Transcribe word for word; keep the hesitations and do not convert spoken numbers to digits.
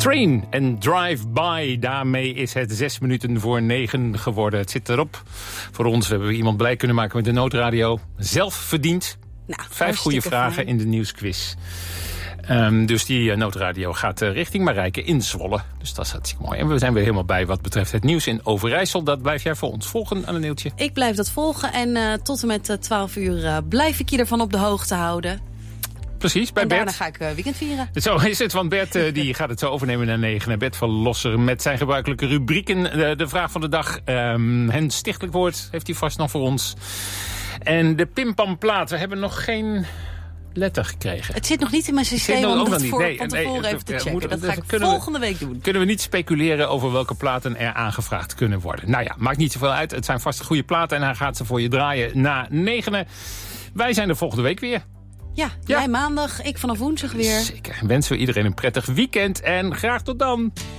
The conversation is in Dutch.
Train en Drive-By. Daarmee is het zes minuten voor negen geworden. Het zit erop. Voor ons hebben we iemand blij kunnen maken met de noodradio. Zelf verdiend. Nou, Vijf goede vragen fijn. In de nieuwsquiz. Um, dus die uh, noodradio gaat uh, richting Marijke in Zwolle. Dus dat is hartstikke mooi. En we zijn weer helemaal bij wat betreft het nieuws in Overijssel. Dat blijf jij voor ons volgen, Anneeltje. Ik blijf dat volgen en uh, tot en met uh, twaalf uur uh, blijf ik je ervan op de hoogte houden. Precies, bij en Bert. daarna ga ik uh, weekend vieren. Zo is het, want Bert uh, die gaat het zo overnemen naar negen. Bert van Losser met zijn gebruikelijke rubrieken. De, de vraag van de dag, um, hen stichtelijk woord heeft hij vast nog voor ons. En de pimpamplaat, we hebben nog geen letter gekregen. Het zit nog niet in mijn systeem om dat voor, nee, van tevoren nee, even te ja, checken. Moet, dat ga ik volgende we, week doen. Kunnen we niet speculeren over welke platen er aangevraagd kunnen worden. Nou ja, maakt niet zoveel uit. Het zijn vast goede platen en hij gaat ze voor je draaien na negenen. Wij zijn er volgende week weer. Ja, jij ja. maandag, ik vanaf woensdag weer. Zeker. Wensen we iedereen een prettig weekend en graag tot dan.